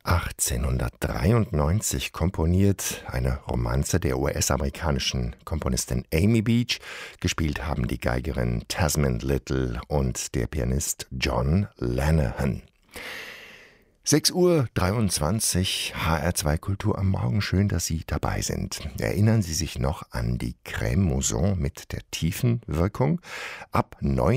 1893 komponiert eine Romanze der US-amerikanischen Komponistin Amy Beach. Gespielt haben die Geigerin Tasman Little und der Pianist John Lanahan. 6:23 Uhr, HR2 Kultur am Morgen. Schön, dass Sie dabei sind. Erinnern Sie sich noch an die Crème Mousson mit der tiefen Wirkung? Ab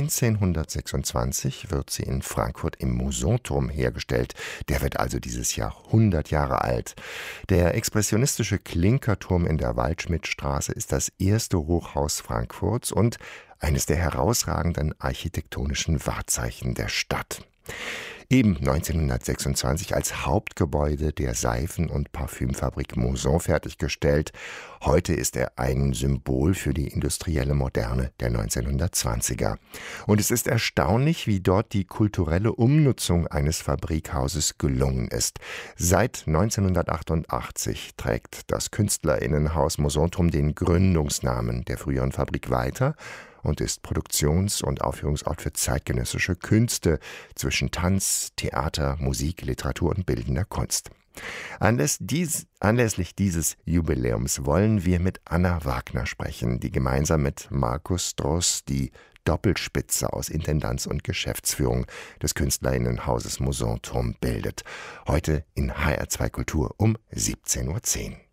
1926 wird sie in Frankfurt im Mousson-Turm hergestellt. Der wird also dieses Jahr 100 Jahre alt. Der expressionistische Klinkerturm in der Waldschmidtstraße ist das erste Hochhaus Frankfurts und eines der herausragenden architektonischen Wahrzeichen der Stadt. Eben 1926 als Hauptgebäude der Seifen- und Parfümfabrik Mousson fertiggestellt. Heute ist er ein Symbol für die industrielle Moderne der 1920er. Und es ist erstaunlich, wie dort die kulturelle Umnutzung eines Fabrikhauses gelungen ist. Seit 1988 trägt das Künstlerinnenhaus Mousson-Turm den Gründungsnamen der früheren Fabrik weiter und ist Produktions- und Aufführungsort für zeitgenössische Künste zwischen Tanz, Theater, Musik, Literatur und bildender Kunst. Anlässlich dieses Jubiläums wollen wir mit Anna Wagner sprechen, die gemeinsam mit Markus Stroß die Doppelspitze aus Intendanz und Geschäftsführung des Künstlerinnenhauses Mousson-Turm bildet. Heute in HR2 Kultur um 17:10 Uhr.